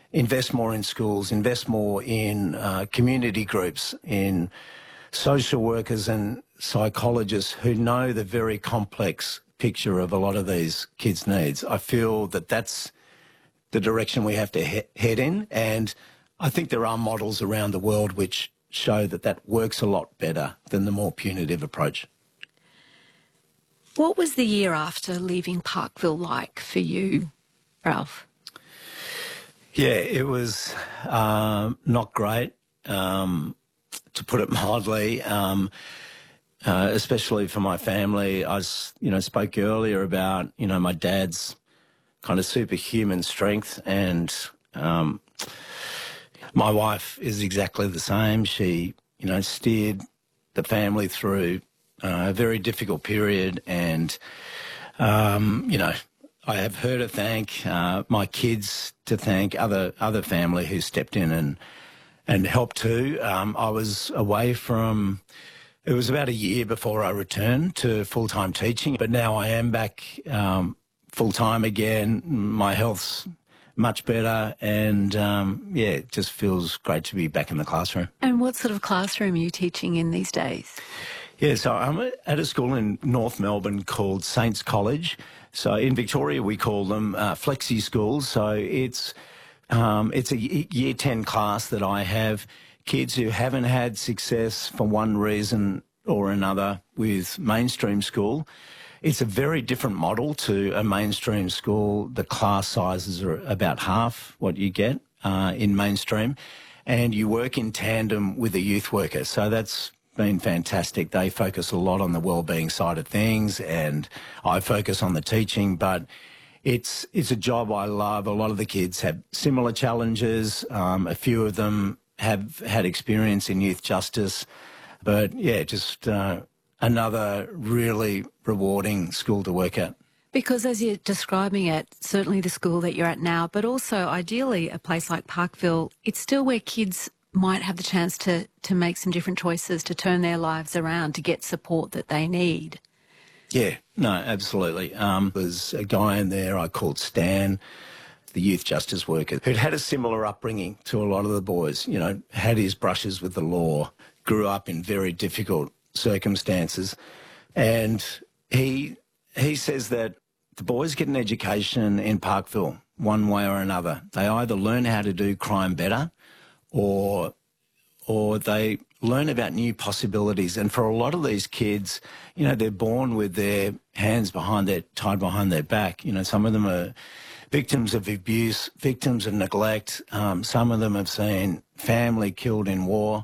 invest more in schools, invest more in community groups, in social workers and psychologists who know the very complex picture of a lot of these kids' needs. I feel that that's the direction we have to head in, and I think there are models around the world which show that that works a lot better than the more punitive approach. What was the year after leaving Parkville like for you, Ralph? Yeah, it was not great, to put it mildly, especially for my family. I spoke earlier about, my dad's kind of superhuman strength, and my wife is exactly the same. She, steered the family through a very difficult period, and, I have her to thank, my kids to thank, other family who stepped in and helped too. I was away from, it was about a year before I returned to full-time teaching, but now I am back full-time again. My health's much better, and it just feels great to be back in the classroom. And what sort of classroom are you teaching in these days? Yeah, so I'm at a school in North Melbourne called Saints College. So in Victoria we call them flexi schools. So it's a year 10 class that I have kids who haven't had success for one reason or another with mainstream school. It's a very different model to a mainstream school. The class sizes are about half what you get in mainstream, and you work in tandem with a youth worker. So that's been fantastic. They focus a lot on the wellbeing side of things, and I focus on the teaching, but it's a job I love. A lot of the kids have similar challenges. A few of them have had experience in youth justice, but just another really rewarding school to work at. Because as you're describing it, certainly the school that you're at now, but also ideally a place like Parkville, it's still where kids might have the chance to make some different choices, to turn their lives around, to get support that they need. Yeah, no, absolutely. There's a guy in there I called Stan, the youth justice worker, who'd had a similar upbringing to a lot of the boys, had his brushes with the law, grew up in very difficult circumstances, and he says that the boys get an education in Parkville one way or another. They either learn how to do crime better, or they learn about new possibilities. And for a lot of these kids, they're born with their hands tied behind their back. Some of them are victims of abuse, victims of neglect. Some of them have seen family killed in war.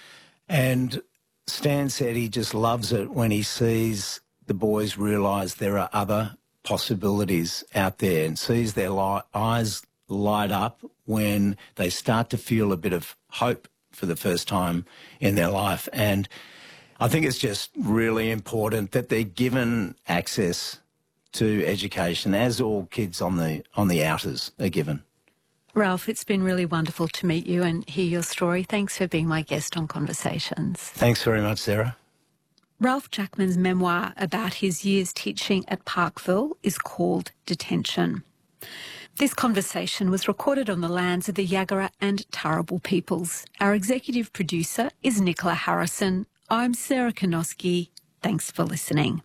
And Stan said he just loves it when he sees the boys realise there are other possibilities out there, and sees their eyes light up when they start to feel a bit of hope for the first time in their life. And I think it's just really important that they're given access to education, as all kids on the outers are given. Ralph, it's been really wonderful to meet you and hear your story. Thanks for being my guest on Conversations. Thanks very much, Sarah. Ralph Jackman's memoir about his years teaching at Parkville is called Detention. This conversation was recorded on the lands of the Yagara and Turrbal peoples. Our executive producer is Nicola Harrison. I'm Sarah Konoski. Thanks for listening.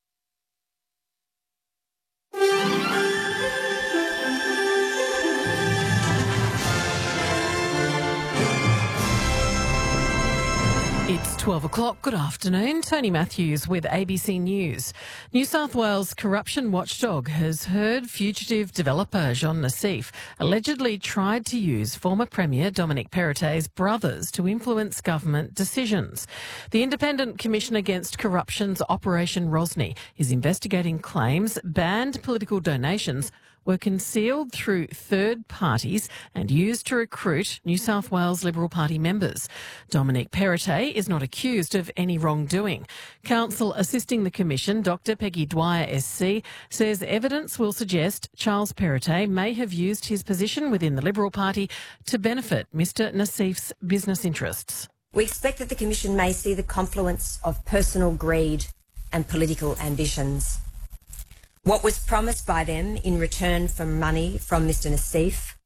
It's 12 o'clock. Good afternoon. Tony Matthews with ABC News. New South Wales corruption watchdog has heard fugitive developer Jean Nassif allegedly tried to use former Premier Dominic Perrottet's brothers to influence government decisions. The Independent Commission Against Corruption's Operation Rosny is investigating claims banned political donations were concealed through third parties and used to recruit New South Wales Liberal Party members. Dominic Perrottet is not accused of any wrongdoing. Counsel assisting the Commission, Dr Peggy Dwyer SC, says evidence will suggest Charles Perrottet may have used his position within the Liberal Party to benefit Mr Nassif's business interests. We expect that the Commission may see the confluence of personal greed and political ambitions. What was promised by them in return for money from Mr Nassif